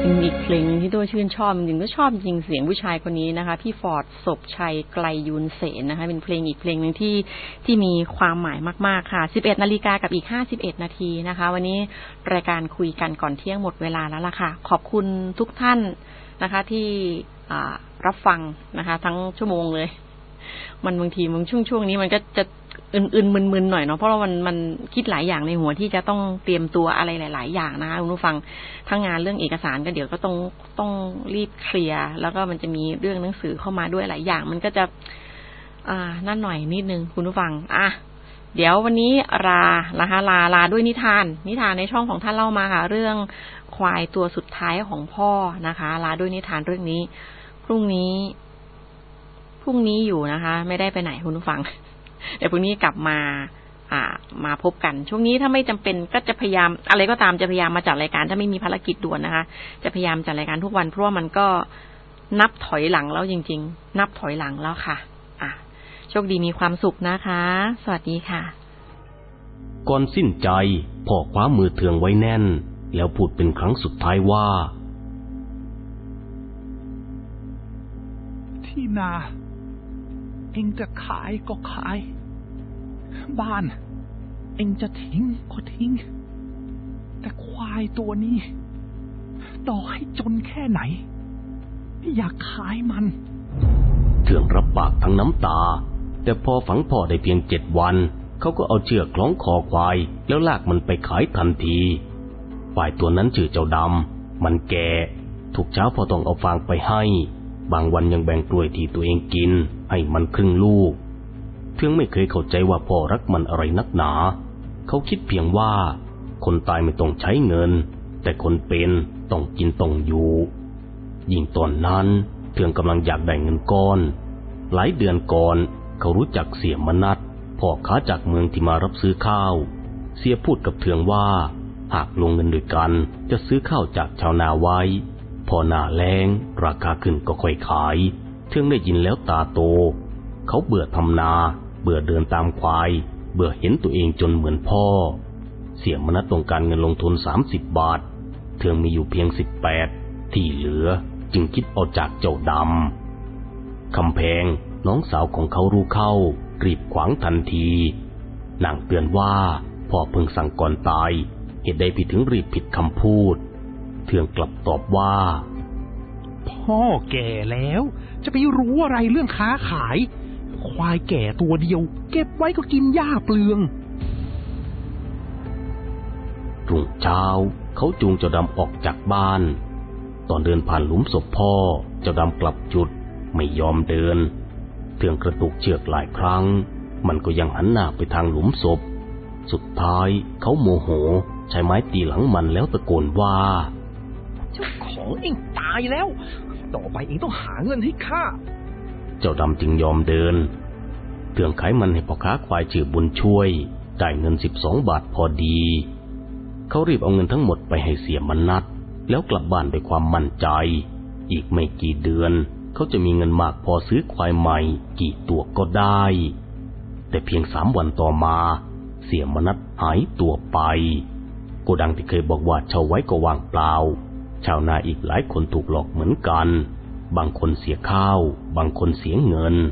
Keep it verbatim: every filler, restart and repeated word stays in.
เป็นอีกเพลงนึงที่ตัวชื่นชอบจริงๆก็ชอบจริงเสียงผู้ชายคนนี้นะคะพี่ฟอร์ดศพชัยไกลยูนเสนนะคะเป็นเพลงอีกเพลงนึงที่ที่มีความหมายมากๆค่ะ สิบเอ็ดนาฬิกากับอีกห้าสิบเอ็ดนาทีนะคะวันนี้รายการคุยกันก่อนเที่ยงหมดเวลาแล้วล่ะค่ะขอบคุณทุกท่านนะคะที่รับฟังนะคะทั้งชั่วโมงเลยมันบางทีบางช่วงช่วงนี้มันก็จะอื่นๆมึนๆหน่อยเนาะเพราะว่ามันมันคิดหลายอย่างในหัวที่จะต้องเตรียมตัวอะไรหลายๆอย่างนะคะคุณผู้ฟังทั้งงานเรื่องเอกสารก็เดี๋ยวก็ต้องต้องรีบเคลียร์แล้วก็มันจะมีเรื่องหนังสือเข้ามาด้วยหลายอย่างมันก็จะอ่านั่นหน่อยนิดนึงคุณผู้ฟังอ่ะเดี๋ยววันนี้ลานะคะลาลาด้วยนิทานนิทานในช่องของท่านเล่ามาค่ะเรื่องควายตัวสุดท้ายของพ่อนะคะลาด้วยนิทานเรื่องนี้พรุ่งนี้พรุ่งนี้อยู่นะคะไม่ได้ไปไหนคุณผู้ฟังเดี๋ยวพรุ่งนี้กลับมาอ่ามาพบกันช่วงนี้ถ้าไม่จำเป็นก็จะพยายามอะไรก็ตามจะพยายามมาจัดรายการถ้าไม่มีภารกิจด่วนนะคะจะพยายามจัดรายการทุกวันเพราะว่ามันก็นับถอยหลังแล้วจริงๆนับถอยหลังแล้วค่ะอ่ะโชคดีมีความสุขนะคะสวัสดีค่ะก่อนสิ้นใจพ่อคว้ามือเทืองไว้แน่นแล้วพูดเป็นครั้งสุดท้ายว่าที่นาเองจะขายก็ขายบ้านเองจะทิ้งก็ทิ้งแต่ควายตัวนี้ต่อให้จนแค่ไหนอยากขายมันเทืองรับปากทั้งน้ำตาแต่พอฝังพ่อได้เพียงเจ็ดวันเขาก็เอาเชือกคล้องคอควายแล้วลากมันไปขายทันทีควายตัวนั้นชื่อเจ้าดำมันแก่ทุกเช้าพอต้องเอาฟางไปให้บางวันยังแบ่งกล้วยที่ตัวเองกินให้มันครึ่งลูกเทืองไม่เคยเข้าใจว่าพ่อรักมันอะไรนักหนาเขาคิดเพียงว่าคนตายไม่ต้องใช้เงินแต่คนเป็นต้องกินต้องอยู่ยิ่งตอนนั้นเทืองกำลังอยากได้เงินก้อนหลายเดือนก่อนเขารู้จักเสียมนัสพ่อค้าจากเมืองที่มารับซื้อข้าวเสียพูดกับเทืองว่าหากลงเงินด้วยกันจะซื้อข้าวจากชาวนาไว้พอหน้าแล้งราคาขึ้นก็ค่อยขายเทืองได้ยินแล้วตาโตเขาเบื่อทำนาเบื่อเดินตามควายเบื่อเห็นตัวเองจนเหมือนพ่อเสี่ยมนัสต้องการเงินลงทุนสามสิบบาทเทืองมีอยู่เพียงสิบแปดที่เหลือจึงคิดเอาจากเจ้าดำคำแพงน้องสาวของเขารู้เข้ารีบขวางทันทีนางเตือนว่าพ่อเพิ่งสั่งก่อนตายเหตุใดพี่ถึงรีบผิดคำพูดเทืองกลับตอบว่าพ่อแก่แล้วจะไปรู้อะไรเรื่องค้าขายควายแก่ตัวเดียวเก็บไว้ก็กินหญ้าเปลืองรุ่งเช้าเขาจูงเจ้าดำออกจากบ้านตอนเดินผ่านหลุมศพพ่อเจ้าดำกลับหยุดไม่ยอมเดินเทืองกระตุกเชือกหลายครั้งมันก็ยังหันหน้าไปทางหลุมศพสุดท้ายเขาโมโหใช้ไม้ตีหลังมันแล้วตะโกนว่าเจ้าของเองตายแล้วต่อไปเองต้องหาเงินให้ข้าเจ้าดำจึงยอมเดินเทืองขายมันให้พ่อค้าควายชื่อบุญช่วยได้เงินสิบสองบาทพอดีเขารีบเอาเงินทั้งหมดไปให้เสียมนัสแล้วกลับบ้านด้วยความมั่นใจอีกไม่กี่เดือนเขาจะมีเงินมากพอซื้อควายใหม่กี่ตัวก็ได้แต่เพียงสามวันต่อมาเสียมนัสหายตัวไปโกดังที่เคยบอกว่าเช่าไว้ก็ว่างเปล่าชาวนาอีกหลายคนถูกหลอกเหมือนกันบางคนเสียข้าวบางคนเสียเงิน